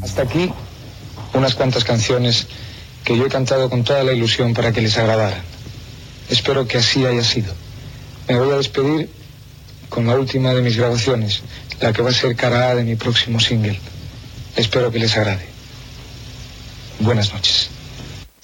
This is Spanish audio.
Hasta aquí unas cuantas canciones que yo he cantado con toda la ilusión para que les agradaran. Espero que así haya sido. Me voy a despedir con la última de mis grabaciones, la que va a ser cara A de mi próximo single. Espero que les agrade. Buenas noches.